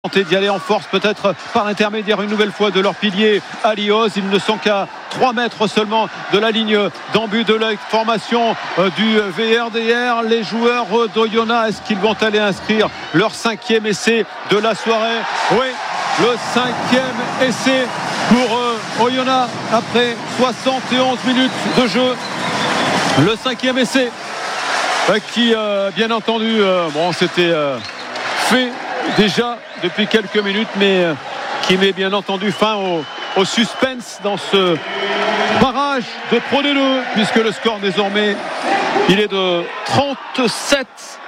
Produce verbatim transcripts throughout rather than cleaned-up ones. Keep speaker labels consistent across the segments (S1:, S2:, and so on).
S1: tenter d'y aller en force, peut-être par l'intermédiaire une nouvelle fois de leur pilier Alios. Ils ne sont qu'à trois mètres seulement de la ligne d'embut de la formation du V R D R. Les joueurs d'Oyonnax, est-ce qu'ils vont aller inscrire leur cinquième essai de la soirée? Oui, le cinquième essai pour Oyonnax après soixante et onze minutes de jeu. Le cinquième essai qui, bien entendu, bon, c'était fait déjà depuis quelques minutes, mais qui met bien entendu fin au, au suspense dans ce barrage de Pro D deux, puisque le score désormais il est de trente-sept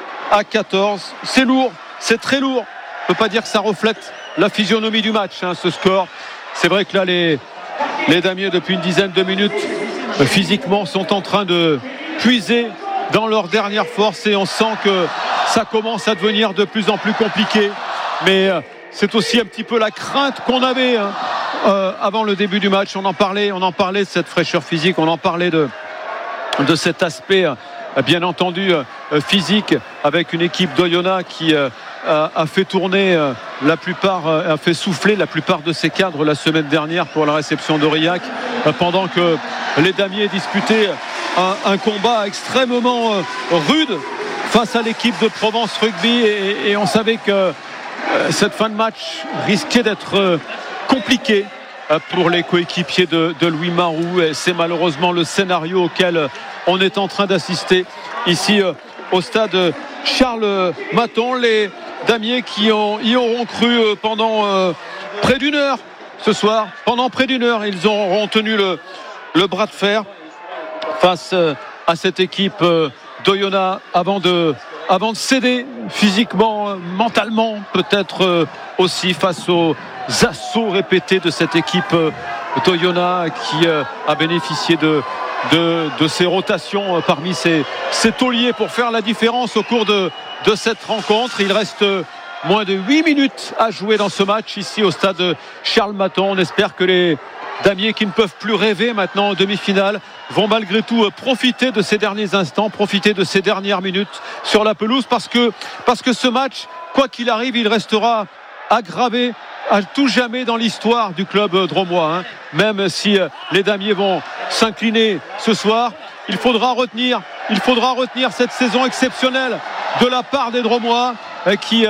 S1: à quatorze. C'est lourd, c'est très lourd. On ne peut pas dire que ça reflète la physionomie du match, hein, ce score. C'est vrai que là les, les damiers depuis une dizaine de minutes euh, physiquement sont en train de puiser dans leur dernière force, et on sent que ça commence à devenir de plus en plus compliqué. Mais euh, c'est aussi un petit peu la crainte qu'on avait hein, euh, avant le début du match. On en parlait, on en parlait de cette fraîcheur physique, on en parlait de, de cet aspect euh, bien entendu euh, physique, avec une équipe d'Oyonnax qui euh, a, a fait tourner euh, la plupart, euh, a fait souffler la plupart de ses cadres la semaine dernière pour la réception d'Aurillac, euh, pendant que les damiers disputaient un, un combat extrêmement euh, rude face à l'équipe de Provence Rugby, et, et on savait que euh, cette fin de match risquait d'être euh, compliquée euh, pour les coéquipiers de, de Louis Maroux, et c'est malheureusement le scénario auquel euh, on est en train d'assister ici euh, au stade Charles Maton. Les damiers qui ont, y auront cru euh, pendant euh, près d'une heure ce soir, pendant près d'une heure ils auront tenu le, le bras de fer face euh, à cette équipe euh, d'Oyonnax, avant de, avant de céder physiquement, mentalement, peut-être euh, aussi face aux assauts répétés de cette équipe euh, d'Oyonnax qui euh, a bénéficié de, de, de ces rotations euh, parmi ses, ses tauliers pour faire la différence au cours de, de cette rencontre. Il reste euh, moins de huit minutes à jouer dans ce match ici au stade Charles Maton. On espère que les damiers, qui ne peuvent plus rêver maintenant en demi-finale, vont malgré tout profiter de ces derniers instants, profiter de ces dernières minutes sur la pelouse, parce que, parce que ce match, quoi qu'il arrive, il restera aggravé à tout jamais dans l'histoire du club drômois, hein. Même si les damiers vont s'incliner ce soir, il faudra retenir, il faudra retenir cette saison exceptionnelle de la part des Drômois qui,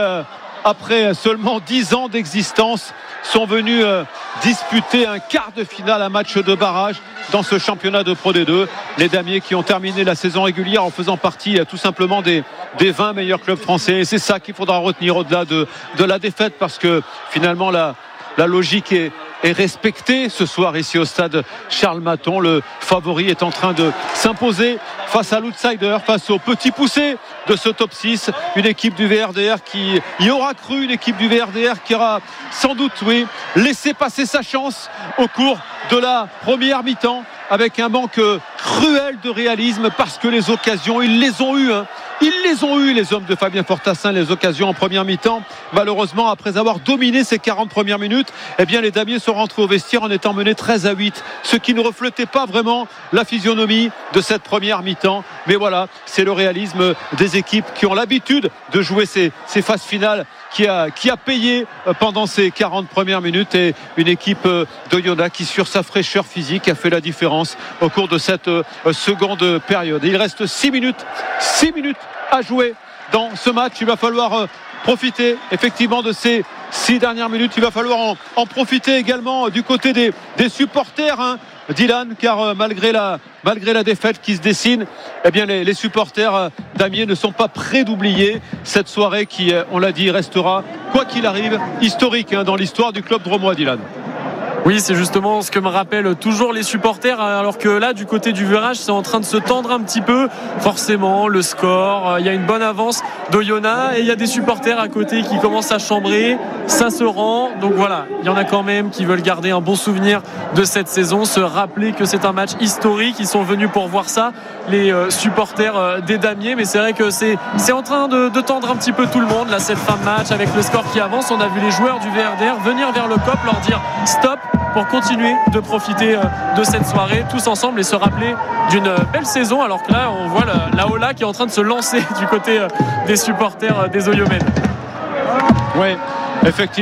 S1: après seulement dix ans d'existence, sont venus euh, disputer un quart de finale, un match de barrage dans ce championnat de Pro D deux. Les damiers qui ont terminé la saison régulière en faisant partie euh, tout simplement des, des vingt meilleurs clubs français. Et c'est ça qu'il faudra retenir au-delà de, de la défaite, parce que finalement la, la logique est, est respectée ce soir ici au stade Charles Maton. Le favori est en train de s'imposer face à l'outsider, face au petit poussé de ce top six, une équipe du V R D R qui y aura cru, une équipe du V R D R qui aura sans doute, oui, laissé passer sa chance au cours de la première mi-temps, avec un manque cruel de réalisme, parce que les occasions, ils les ont eues, hein. Ils les ont eues, les hommes de Fabien Fortassin, les occasions en première mi-temps. Malheureusement, après avoir dominé ces quarante premières minutes, eh bien, les damiers sont rentrés au vestiaire en étant menés treize à huit, ce qui ne reflétait pas vraiment la physionomie de cette première mi-temps. Mais voilà, c'est le réalisme des équipes qui ont l'habitude de jouer ces, ces phases finales qui a, qui a payé pendant ces quarante premières minutes, et une équipe d'Oyonnax qui, sur sa fraîcheur physique, a fait la différence au cours de cette seconde période. Il reste six minutes, six minutes à jouer dans ce match. Il va falloir profiter effectivement de ces six dernières minutes. Il va falloir en, en profiter également du côté des, des supporters, hein, Dylan, car euh, malgré la malgré la défaite qui se dessine, eh bien les, les supporters euh, damiers ne sont pas prêts d'oublier cette soirée qui, euh, on l'a dit, restera, quoi qu'il arrive, historique, hein, dans l'histoire du club drômois, Dylan.
S2: Oui, c'est justement ce que me rappellent toujours les supporters, alors que là, du côté du virage, c'est en train de se tendre un petit peu. Forcément, le score, il y a une bonne avance d'Oyonnax, et il y a des supporters à côté qui commencent à chambrer. Ça se rend. Donc voilà, il y en a quand même qui veulent garder un bon souvenir de cette saison, se rappeler que c'est un match historique. Ils sont venus pour voir ça, les supporters des damiers. Mais c'est vrai que c'est, c'est en train de, de tendre un petit peu tout le monde, là, cette fin de match, avec le score qui avance. On a vu les joueurs du V R D R venir vers le C O P, leur dire stop, pour continuer de profiter de cette soirée tous ensemble et se rappeler d'une belle saison, alors que là on voit la Ola qui est en train de se lancer du côté des supporters des Oyomènes.
S1: Oui, Effectivement.